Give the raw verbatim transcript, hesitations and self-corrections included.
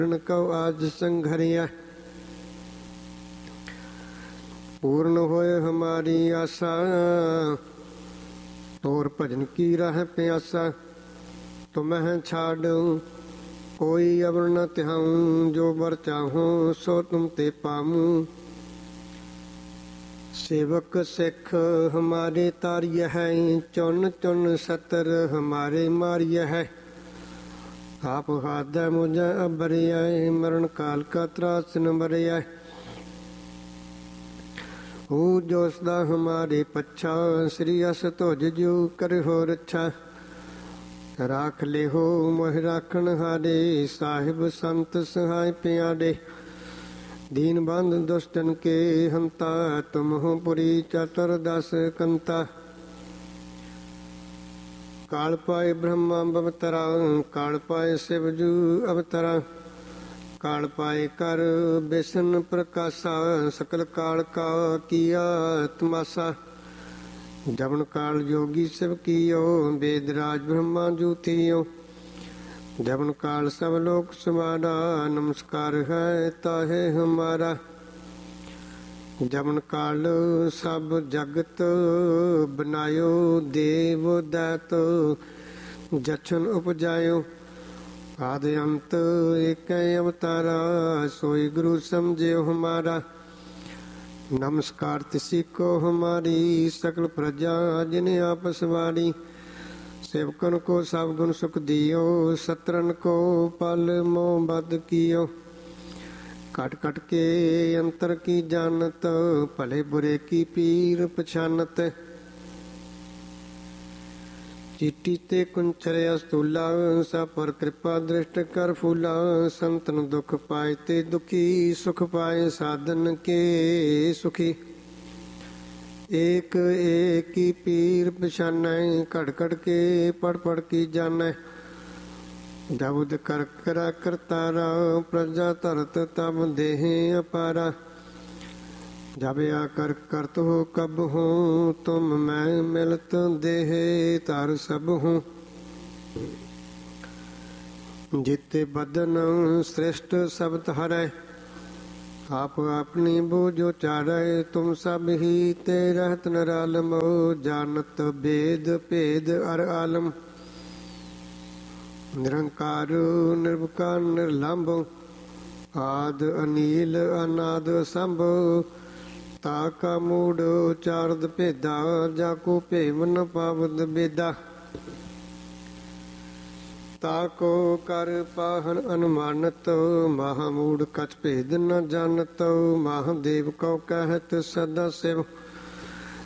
Q ਆਜ ਸੰਘਰਿਆ। पूर्ण होय हमारी आशा, तोर भजन की राह प्यासा। तुम्हें छाड़ कोई अवर न तिहाऊं, जो बर चाहूं सो तुम ते पाऊं। सेवक सिख हमारे तारिय है, चुन चुन सतर हमारे मारिय है। आप हाथ मुझे अबरिया, मरण काल का त्रास न बरिया। हो जो सदा हमारे पच्छा, श्री अस तुझ जो कर हो रच्छा। राख ले हो मोह राखण हारे, साहिब संत सहाय प्यारे। दीन बंध दुष्टन के हंता, तुम हो पुरी चतुर्दश कंता। काल पाए ब्रह्मा अवतरा, काल पाए शिव जू अवतरा। काल पाए कर बेसन प्रकाशा, सकल काल का किया तमाशा। जबन काल जोगी शिव कियो, वेद राज ब्रह्मा जू थियो। जबन काल सब लोक समारा, नमस्कार है ताहे हमारा। जबन काल सब जगत बनायो, देव दैत जछन उपजायो। आदि अंत एक अवतारा, सोई गुरु समझे हमारा। नमस्कार तिसी को हमारी, सकल प्रजा जिन्हें आपस वारी। सेवकन को सब गुण सुख दियो, सत्रन को पल मोह बद कियो। कट कट के अंतर की जानत, भले बुरे की पीर पछानत। चीटी ते कुंचर अस्तूला, सा पर कृपा दृष्ट कर फूला। संतन दुख पाए ते दुखी, सुख पाए साधन के सुखी। एक एक की पीर पछानै, कड़ कड़ के पढ़ पढ़ की जानै। जबुद कर करा करतारा, प्रजा तरत तब देह अपारा। जब आकर करत हो कब हो, तुम मैं मिलत देह तार सब हूँ। जिते बदन श्रेष्ठ सब हरै, आप अपनी बोझो चारै। तुम सब ही ते रहत निरालम, जानत भेद भेद अर आलम। निरंकार निर्विकार निर्लंब, आद अनील अनाद संभ। ताका मूड चारद भेदा, जाको भेम न पावद बेदा। ताको कर पाहन अनुमानत, महामूड कछ भेद न जानत। महादेव को कहत सदा शिव,